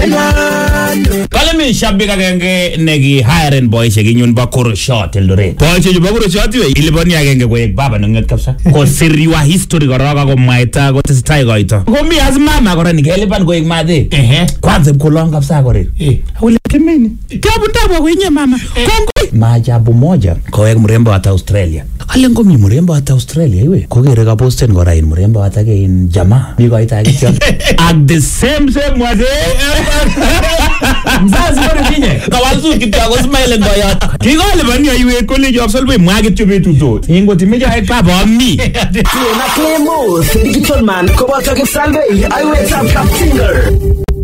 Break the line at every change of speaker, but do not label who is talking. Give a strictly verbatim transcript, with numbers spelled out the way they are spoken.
Kale mi shabik agenge negi hiren boyishek inyun ba Kurushot Eldoret. Boyishek chu ba Kurushot we iliponi agenge koek baba neng'et kabisa. Kosiriwa history korok akomwaita kotesetai koito. Komi as mama kora nikelipan koek madhe. Ehe. Kwanza mkolong kabisa kore. Eh. Ule kimeni. Kabu ndabwa kwenye mama. Kongoi. Maajabu moja koek mrembo hata Australia. Kale ngomi mrembo hata Australia iwe. Kokere ka posten kora in mrembo hata ke in jamaa. Biko ita kityo. At the same same mwade. Mzazi kore kinye. Kawazu kityo ako smile ngoyot. Kikole bani iwe college of Solway mwagit yo betuto. Ingo timeja ek baba mi.
Na Claymore, Digital Man, Kobata Salve, I wait up top singer.